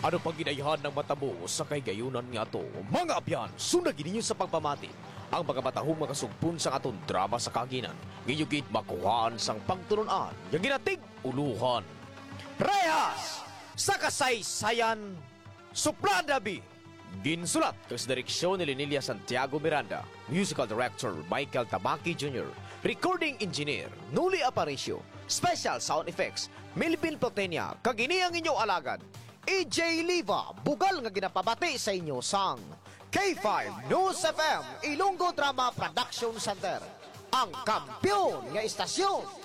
Ano pang ginayhan ng matabo sa kaygayunan nga to? Mga abyan, sundagin ninyo sa pagpamati. Ang mga matahong makasugpon sa aton drama sa kaginan. Ngayugit makuhaan sang pangtununan, yung ginatig uluhan. Rehas! Sa kasaysayan, Supladabi! Ginsulat kas direksyon ni Linilia Santiago Miranda, Musical Director Michael Tamaki Jr., Recording Engineer Nuli Aparicio, Special Sound Effects Milvin Plotenia, kagini ang inyong alagad EJ Liva, bugal nga ginapabati sa inyo sang K5 News FM Ilonggo Drama Production Center, ang kampiyon nga istasyon